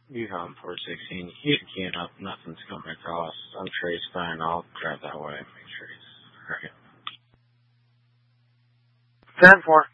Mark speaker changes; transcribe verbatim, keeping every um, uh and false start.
Speaker 1: You home four sixteen. He's keying up. Nothing's coming across. I'm sure he's fine. I'll drive that way. Make sure he's. All right.
Speaker 2: ten four.